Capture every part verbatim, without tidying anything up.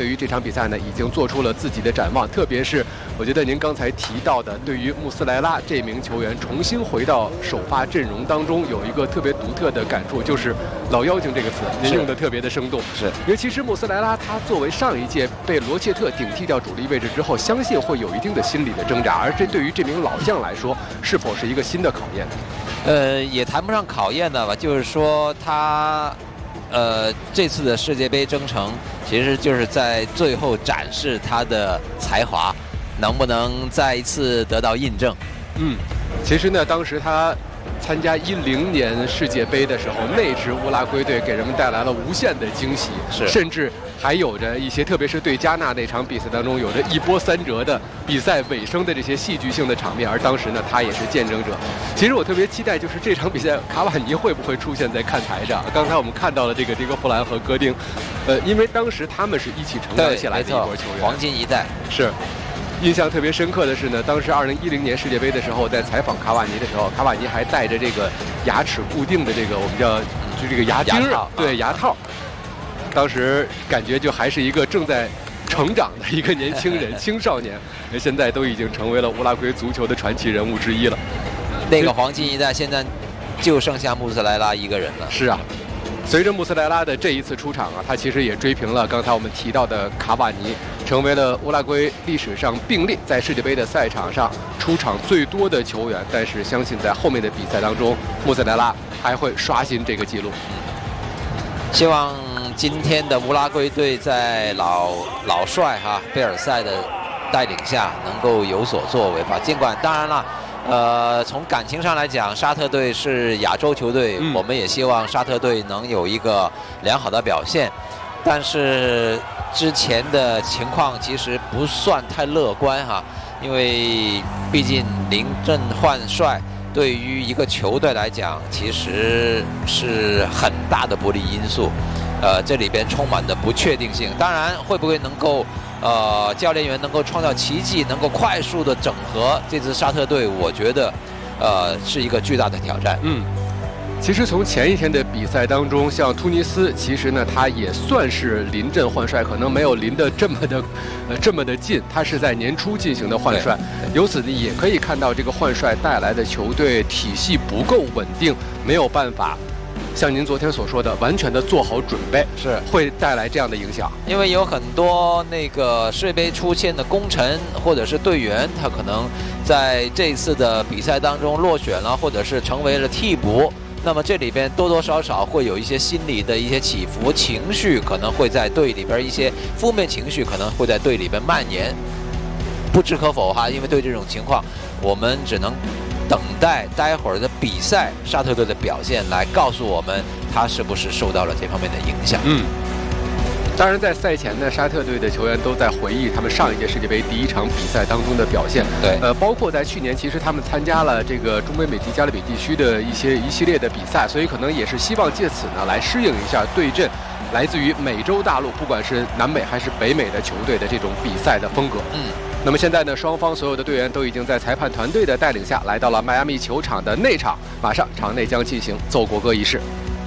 于这场比赛呢已经做出了自己的展望，特别是我觉得您刚才提到的，对于穆斯莱拉这名球员重新回到首发阵容当中，有一个特别独特的感触，就是“老妖精”这个词，您用的特别的生动。 是， 因为其实穆斯莱拉他作为上一届被罗切特顶替掉主力位置之后，相信会有一定的心理的挣扎，而这对于这名老将来说，是否是一个新的考验？ 呃，也谈不上考验的吧，就是说他，呃，这次的世界杯征程，其实就是在最后展示他的才华，能不能再一次得到印证？ 嗯，其实呢，当时他参加一零年世界杯的时候，那支乌拉圭队给人们带来了无限的惊喜， 是， 甚至还有着一些，特别是对加纳那场比赛当中，有着一波三折的比赛尾声的这些戏剧性的场面，而当时呢，他也是见证者。其实我特别期待，就是这场比赛卡瓦尼会不会出现在看台上？刚才我们看到了这个迪戈弗兰和戈丁，呃，因为当时他们是一起成长起来的一波球员， 黄金一代是。印象特别深刻的是呢，当时二零一零年世界杯的时候，在采访卡瓦尼的时候，卡瓦尼还带着这个牙齿固定的这个我们叫就这个牙钉啊，对，牙套。当时感觉就还是一个正在成长的一个年轻人、青少年，现在都已经成为了乌拉圭足球的传奇人物之一了。 那个黄金一代现在就剩下穆斯莱拉一个人了。 是啊。随着穆斯莱拉的这一次出场啊，他其实也追平了刚才我们提到的卡瓦尼，成为了乌拉圭历史上并列在世界杯的赛场上出场最多的球员。但是相信在后面的比赛当中，穆斯莱拉还会刷新这个记录。 希望今天的乌拉圭队在老老帅哈贝尔赛的带领下能够有所作为吧。尽管当然了。呃，从感情上来讲，沙特队是亚洲球队，嗯、我们也希望沙特队能有一个良好的表现。但是之前的情况其实不算太乐观哈，因为毕竟临阵换帅对于一个球队来讲，其实是很大的不利因素。呃，这里边充满着不确定性。当然，会不会能够？呃，教练员能够创造奇迹，能够快速的整合这支沙特队，我觉得，呃，是一个巨大的挑战。 嗯，其实从前一天的比赛当中，像突尼斯，其实呢，他也算是临阵换帅，可能没有临得这么的，呃，这么的近。他是在年初进行的换帅，由此呢，也可以看到这个换帅带来的球队体系不够稳定，没有办法。像您昨天所说的，完全的做好准备， 是会带来这样的影响。 因为有很多那个世界杯出现的功臣或者是队员，他可能在这次的比赛当中落选了，或者是成为了替补。那么这里边多多少少会有一些心理的一些起伏，情绪可能会在队里边一些负面情绪可能会在队里边蔓延，不置可否哈。因为对这种情况，我们只能。等待待会儿的比赛，沙特队的表现来告诉我们，他是不是受到了这方面的影响。 嗯，当然，在赛前呢，沙特队的球员都在回忆他们上一届世界杯第一场比赛当中的表现。 对， 呃，包括在去年，其实他们参加了这个中北美及加勒比地区的一些一系列的比赛，所以可能也是希望借此呢来适应一下对阵来自于美洲大陆，不管是南美还是北美的球队的这种比赛的风格。 嗯。 那么现在呢，双方所有的队员都已经在裁判团队的带领下来到了迈阿密球场的内场，马上场内将进行奏国歌仪式。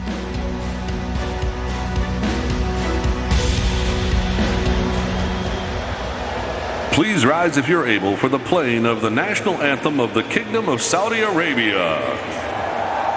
Please rise if you're able for the playing of the national anthem of the Kingdom of Saudi Arabia.